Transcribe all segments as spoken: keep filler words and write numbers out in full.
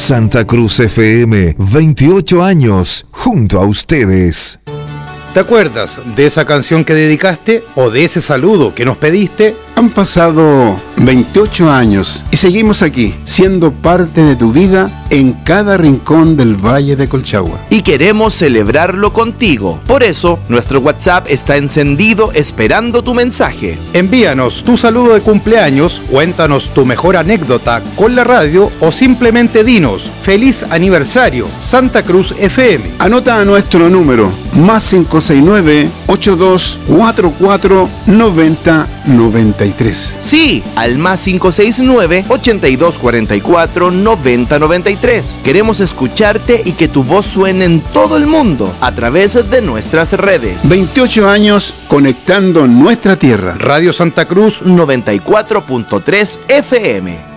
Santa Cruz F M, veintiocho años junto a ustedes. ¿Te acuerdas de esa canción que dedicaste o de ese saludo que nos pediste? Han pasado veintiocho años y seguimos aquí, siendo parte de tu vida en cada rincón del Valle de Colchagua. Y queremos celebrarlo contigo. Por eso, nuestro WhatsApp está encendido esperando tu mensaje. Envíanos tu saludo de cumpleaños, cuéntanos tu mejor anécdota con la radio o simplemente dinos ¡Feliz aniversario, Santa Cruz F M! Anota nuestro número, más cinco seis nueve, ocho dos cuatro cuatro, nueve cero nueve tres. Sí, al más cinco seis nueve, ocho dos cuatro cuatro, nueve cero nueve tres. Queremos escucharte y que tu voz suene en todo el mundo a través de nuestras redes. veintiocho años conectando nuestra tierra. Radio Santa Cruz noventa y cuatro punto tres F M.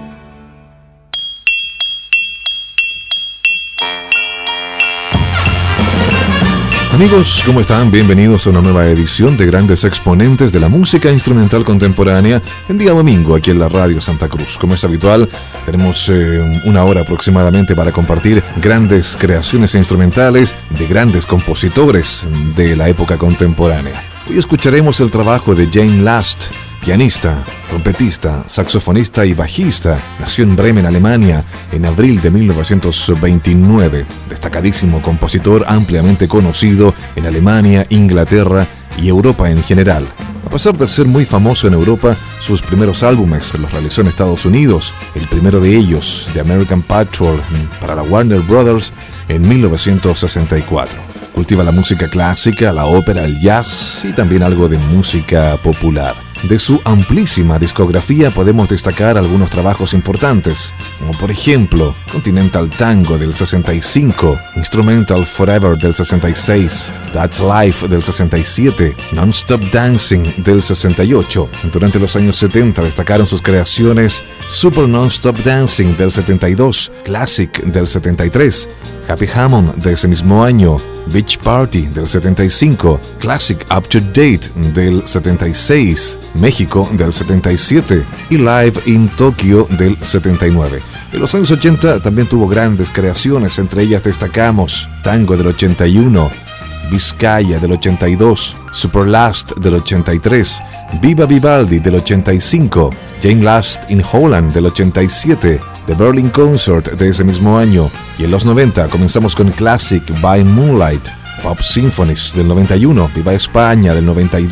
Amigos, ¿cómo están? Bienvenidos a una nueva edición de Grandes Exponentes de la Música Instrumental Contemporánea en día domingo aquí en la Radio Santa Cruz. Como es habitual, tenemos eh, una hora aproximadamente para compartir grandes creaciones instrumentales de grandes compositores de la época contemporánea. Hoy escucharemos el trabajo de Jane Last, pianista, trompetista, saxofonista y bajista. Nació en Bremen, Alemania, en abril de mil novecientos veintinueve. Destacadísimo compositor ampliamente conocido en Alemania, Inglaterra y Europa en general. A pesar de ser muy famoso en Europa, sus primeros álbumes los realizó en Estados Unidos. El primero de ellos, The American Patrol, para la Warner Brothers en mil novecientos sesenta y cuatro. Cultiva la música clásica, la ópera, el jazz y también algo de música popular. De su amplísima discografía podemos destacar algunos trabajos importantes, como por ejemplo Continental Tango del sesenta y cinco, Instrumental Forever del sesenta y seis, That's Life del sesenta y siete, Non-Stop Dancing del sesenta y ocho. Durante los años setenta destacaron sus creaciones Super Non-Stop Dancing del setenta y dos, Classic del setenta y tres, Happy Hammond de ese mismo año, Beach Party del setenta y cinco, Classic Up to Date del setenta y seis, México del setenta y siete y Live in Tokyo del setenta y nueve. En los años ochenta también tuvo grandes creaciones, entre ellas destacamos Tango del ochenta y uno, Vizcaya del ochenta y dos, Super Last del ochenta y tres, Viva Vivaldi del ochenta y cinco, Jane Last in Holland del ochenta y siete, The Berlin Concert de ese mismo año, y en los noventa comenzamos con Classic by Moonlight, Pop Symphonies del noventa y uno, Viva España del noventa y dos,